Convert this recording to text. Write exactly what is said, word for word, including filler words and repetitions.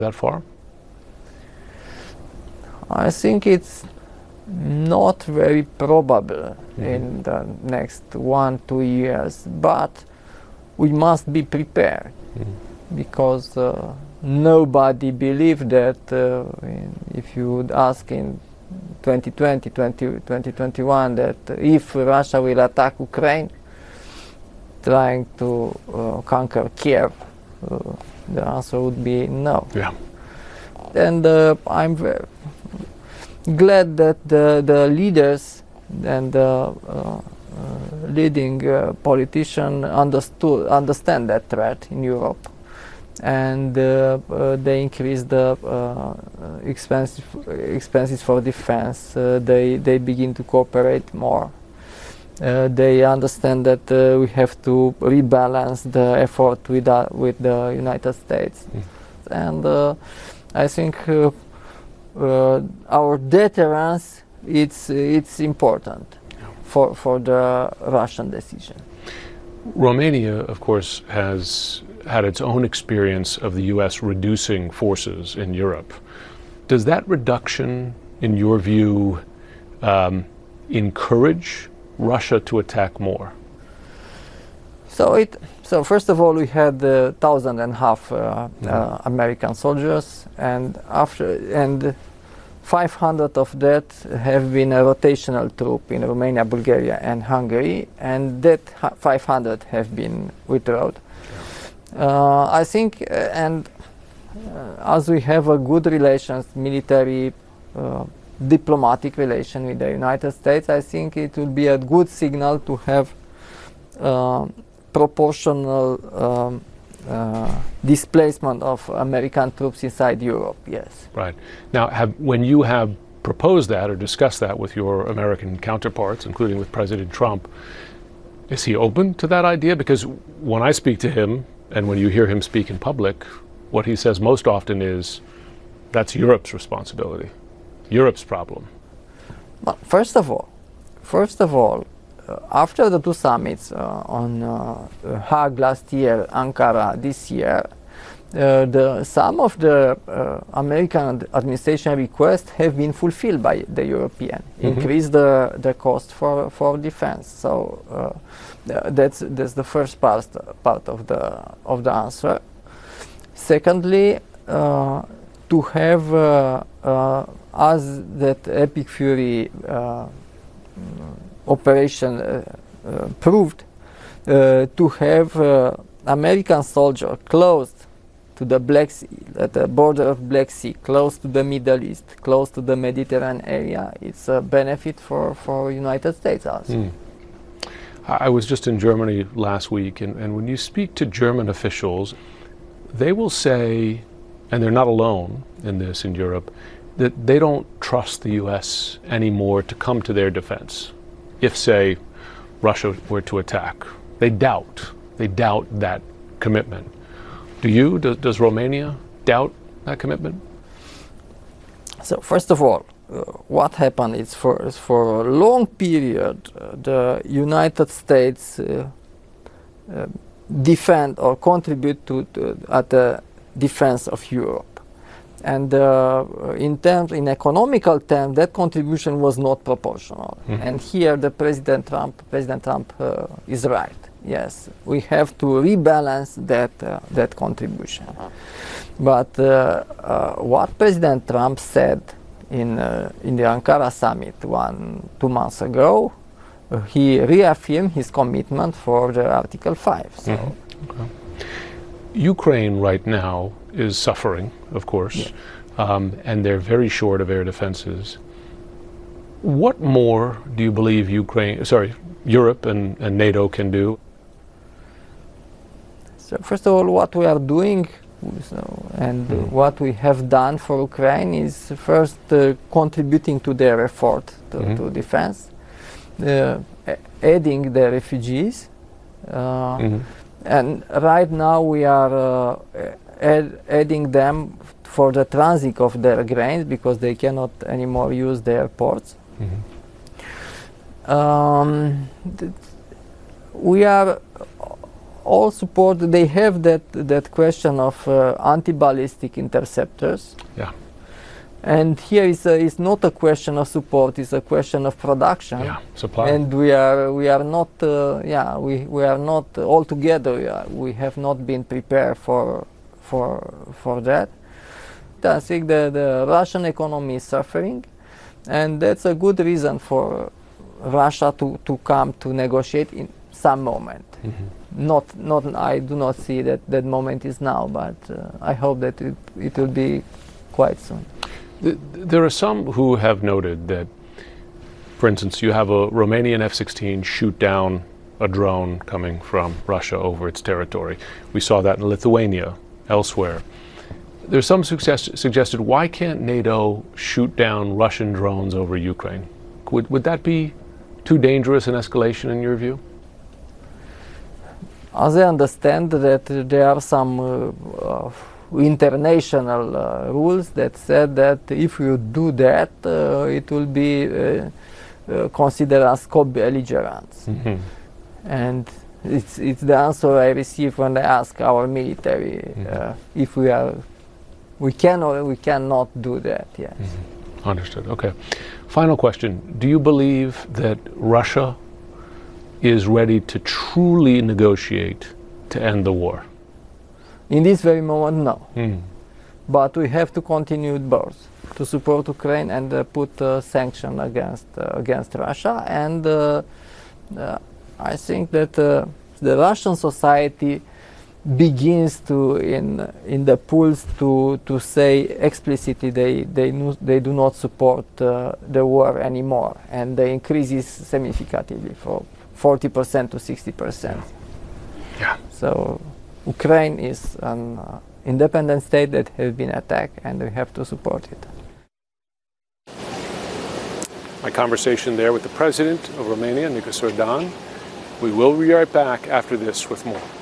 that far? I think it's not very probable Mm-hmm. in the next one, two years, but we must be prepared Mm-hmm. because uh, nobody believed that uh, if you would ask in twenty twenty, twenty twenty-one that if Russia will attack Ukraine, trying to uh, conquer Kiev, uh, the answer would be no. Yeah. And uh, I'm very glad that the, the leaders and the uh, uh, leading uh, politicians understood understand that threat in Europe, and uh, uh, they increase the uh, expenses expenses for defense. Uh, they they begin to cooperate more. Uh, they understand that uh, we have to rebalance the effort with uh, with the United States, Mm. and uh, I think uh, uh, our deterrence it's it's important for for the Russian decision. Romania, of course, has had its own experience of the U S reducing forces in Europe. Does that reduction, in your view, um, encourage Russia to attack more? So it so first of all we had a thousand and a half uh, uh, American soldiers, and after and five hundred of that have been a rotational troop in Romania, Bulgaria, and Hungary, and that five hundred have been withdrawn. Uh, I think, uh, and uh, as we have a good relations, military, uh, diplomatic relation with the United States, I think it will be a good signal to have uh, proportional um, uh, displacement of American troops inside Europe. Yes. Right. Now, have, when you have proposed that or discussed that with your American counterparts, including with President Trump, is he open to that idea? Because when I speak to him, and when you hear him speak in public, what he says most often is, that's Europe's responsibility, Europe's problem. But first of all, first of all, uh, after the two summits uh, on uh, Hague last year, Ankara this year, uh, the, some of the uh, American administration requests have been fulfilled by the European, mm-hmm. increase the, the cost for, for defense. So uh, that's, that's the first part, part of, the, of the answer. Secondly, uh, to have, uh, uh, as that Epic Fury uh, operation uh, uh, proved, uh, to have uh, American soldiers close to the Black Sea, at the border of Black Sea, close to the Middle East, close to the Mediterranean area, it's a benefit for, for United States also. Mm. I was just in Germany last week, and, and when you speak to German officials, they will say, and they're not alone in this in Europe, that they don't trust the U S anymore to come to their defense if, say, Russia were to attack. They doubt. They doubt that commitment. Do you? Does, does Romania doubt that commitment? So first of all, uh, what happened is for, for a long period, uh, the United States uh, uh, defend or contribute to, to at the defense of Europe. And uh, in terms, in economical terms, that contribution was not proportional. Mm-hmm. And here, the President Trump, President Trump uh, is right. Yes, we have to rebalance that uh, that contribution. But uh, uh, what President Trump said in uh, in the Ankara summit one two months ago, uh, he reaffirmed his commitment for the Article five. So. Mm-hmm. Okay. Ukraine right now is suffering, of course, yeah. um, and they're very short of air defenses. What more do you believe Ukraine, sorry, Europe and, and NATO can do? So first of all, what we are doing so, and mm. what we have done for Ukraine is first uh, contributing to their effort to, mm-hmm. to defense, uh, aiding the refugees. Uh, mm-hmm. And right now we are uh, add, adding them for the transit of their grains because they cannot anymore use their ports. Mm-hmm. um, we are all support. They have that that question of uh, anti-ballistic interceptors. Yeah. And here is a, is not a question of support; it's a question of production. Yeah, supply. And we are we are not uh, yeah we, we are not uh, all together. We, are, we have not been prepared for for for that. I think the the Russian economy is suffering, and that's a good reason for Russia to to come to negotiate in some moment. Mm-hmm. Not not I do not see that that moment is now, but uh, I hope that it it will be quite soon. There are some who have noted that, for instance, you have a Romanian F sixteen shoot down a drone coming from Russia over its territory. We saw that in Lithuania, elsewhere. There's some success suggested, why can't NATO shoot down Russian drones over Ukraine? Would, would that be too dangerous an escalation in your view? As I understand that there are some uh, uh, international uh, rules that said that if you do that, uh, it will be uh, uh, considered as co-belligerence. Mm-hmm. And it's, it's the answer I receive when I ask our military mm-hmm. uh, if we are, we can or we cannot do that. Yes. Mm-hmm. Understood. Okay. Final question: do you believe that Russia is ready to truly negotiate to end the war? In this very moment, no. Mm. But we have to continue both to support Ukraine and uh, put uh, sanctions against uh, against Russia. And uh, uh, I think that uh, the Russian society begins to in in the polls to to say explicitly they they no, they do not support uh, the war anymore, and the increase is significantly from forty percent to sixty percent. Yeah. So Ukraine is an uh, independent state that has been attacked, and we have to support it. My conversation there with the president of Romania, Nicos Ordan. We will be right back after this with more.